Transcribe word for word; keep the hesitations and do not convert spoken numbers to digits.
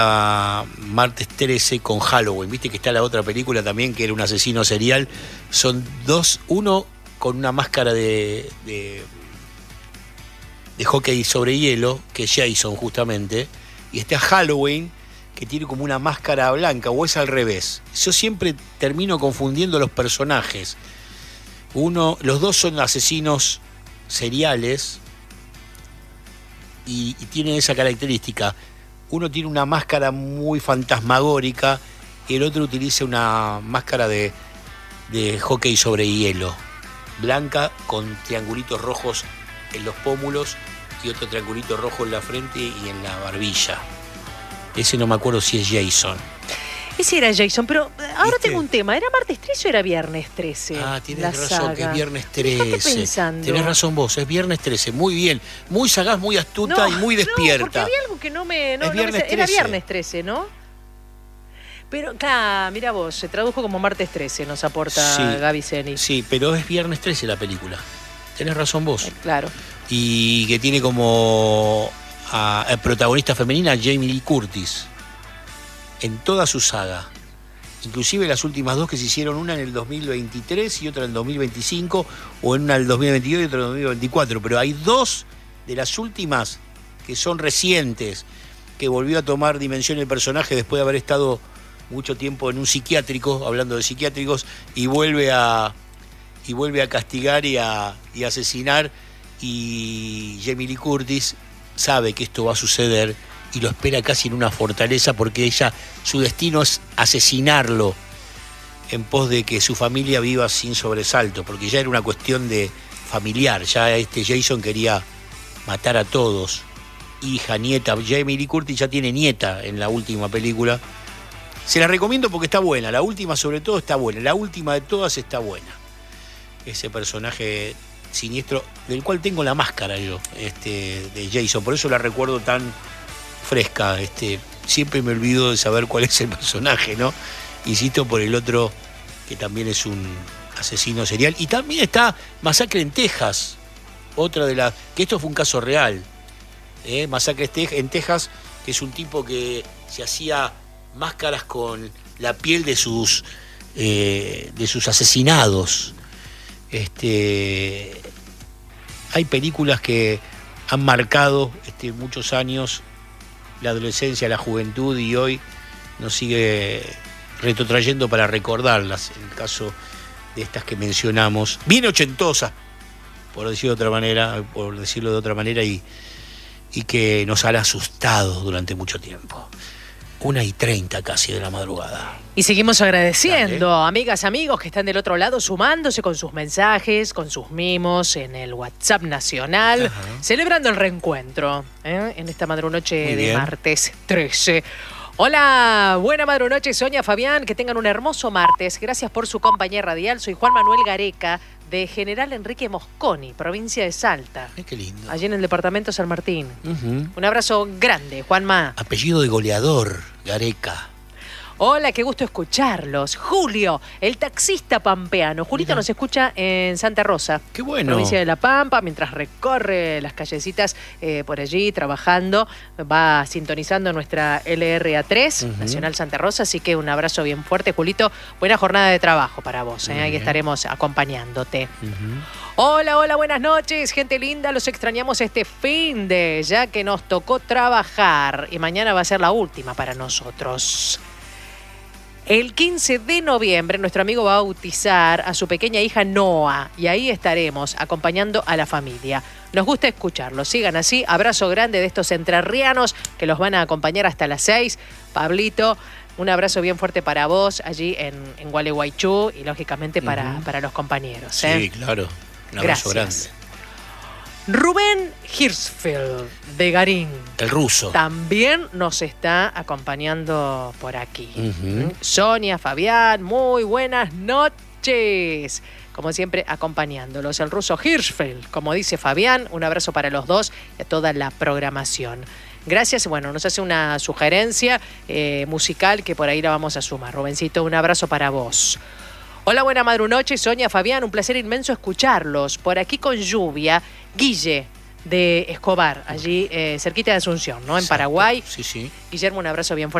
a Martes trece con Halloween. Viste que está la otra película también, que era un asesino serial. Son dos, uno con una máscara de, de, de hockey sobre hielo, que es Jason justamente, y está Halloween, que tiene como una máscara blanca, o es al revés. Yo siempre termino confundiendo los personajes. Uno, los dos son asesinos seriales y, y tienen esa característica. Uno tiene una máscara muy fantasmagórica y el otro utiliza una máscara de, de hockey sobre hielo, blanca con triangulitos rojos en los pómulos y otro triangulito rojo en la frente y en la barbilla. Ese no me acuerdo si es Jason. Ese era Jason, pero ahora ¿Viste? tengo un tema. ¿Era martes trece o era viernes trece? Ah, tienes la razón, saga? que es viernes ¿Qué estás trece. pensando? Tenés razón vos, es viernes trece. Muy bien, muy sagaz, muy astuta No, y muy despierta. No, porque había algo que no me... No, Es no me viernes sa- era trece. viernes trece, ¿no? Pero, claro, mira vos, se tradujo como martes trece, nos aporta Sí, Gaby Zeni. Sí, pero es viernes trece la película. Tenés razón vos. Eh, claro. Y que tiene como a, a protagonista femenina Jamie Lee Curtis en toda su saga. Inclusive las últimas dos que se hicieron, una en el dos mil veintitrés y otra en el dos mil veinticinco, o en una en el dos mil veintidós y otra en el dos mil veinticuatro. Pero hay dos de las últimas que son recientes, que volvió a tomar dimensión el personaje después de haber estado mucho tiempo en un psiquiátrico, hablando de psiquiátricos, y vuelve a, y vuelve a castigar y a, y a asesinar. Y Jamie Lee Curtis sabe que esto va a suceder y lo espera casi en una fortaleza, porque ella, su destino es asesinarlo en pos de que su familia viva sin sobresalto, porque ya era una cuestión de familiar. Ya este Jason quería matar a todos, hija, nieta. Jamie Lee Curtis ya tiene nieta en la última película. Se la recomiendo porque está buena, la última sobre todo está buena, la última de todas está buena. Ese personaje siniestro, del cual tengo la máscara yo, este, de Jason, por eso la recuerdo tan fresca. Este, siempre me olvido de saber cuál es el personaje, ¿no? Insisto, por el otro, que también es un asesino serial. Y también está Masacre en Texas, otra de las... que esto fue un caso real. ¿eh? Masacre en Texas, que es un tipo que se hacía máscaras con la piel de sus, eh, de sus asesinados. Este, hay películas que han marcado este, muchos años, la adolescencia, la juventud, y hoy nos sigue retrotrayendo para recordarlas. En el caso de estas que mencionamos, bien ochentosas, por decirlo de otra manera, por decirlo de otra manera, y, y que nos han asustado durante mucho tiempo. Una y treinta casi de la madrugada. Y seguimos agradeciendo, Dale. amigas, amigos que están del otro lado, sumándose con sus mensajes, con sus mimos en el WhatsApp nacional, Ajá. celebrando el reencuentro ¿eh? en esta madrunoche Muy de bien. martes trece. Hola, buena madrunoche, Sonia, Fabián, que tengan un hermoso martes. Gracias por su compañía radial. Soy Juan Manuel Gareca, de General Enrique Mosconi, provincia de Salta, Ay, qué lindo. allí en el departamento San Martín. Uh-huh. Un abrazo grande, Juanma. Apellido de goleador, Gareca. Hola, qué gusto escucharlos. Julio, el taxista pampeano. Julito Mira. nos escucha en Santa Rosa, Qué bueno. provincia de La Pampa, mientras recorre las callecitas eh, por allí trabajando. Va sintonizando nuestra L R A tres, Ujú. Nacional Santa Rosa. Así que un abrazo bien fuerte, Julito. Buena jornada de trabajo para vos. ¿eh? Muy Ahí bien. estaremos acompañándote. Uh-huh. Hola, hola, buenas noches, gente linda. Los extrañamos este fin de, ya que nos tocó trabajar. Y mañana va a ser la última para nosotros. El quince de noviembre nuestro amigo va a bautizar a su pequeña hija Noa y ahí estaremos acompañando a la familia. Nos gusta escucharlos, sigan así. Abrazo grande de estos entrerrianos que los van a acompañar hasta las seis. Pablito, un abrazo bien fuerte para vos allí en, en Gualeguaychú y lógicamente para, Ujú. para los compañeros. ¿eh? Sí, claro. Un abrazo Gracias. grande. Rubén Hirschfeld de Garín El ruso. también nos está acompañando por aquí. Ujú. Sonia, Fabián, muy buenas noches. Como siempre, acompañándolos. El ruso Hirschfeld, como dice Fabián, un abrazo para los dos y a toda la programación. Gracias. Bueno, nos hace una sugerencia eh, musical que por ahí la vamos a sumar. Rubencito, un abrazo para vos. Hola, buena madrunoche, Sonia, Fabián, un placer inmenso escucharlos. Por aquí con lluvia, Guille, de Escobar, allí eh, cerquita de Asunción, ¿no? En Exacto. Paraguay. Sí, sí. Guillermo, un abrazo bien fuerte.